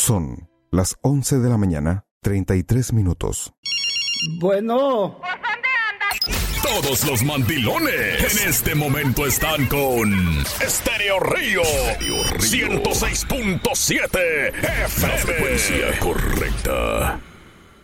Son las 11 de la mañana, 33 minutos. Bueno. Todos los mandilones en este momento están con Estéreo Río 106.7 FM. La frecuencia correcta.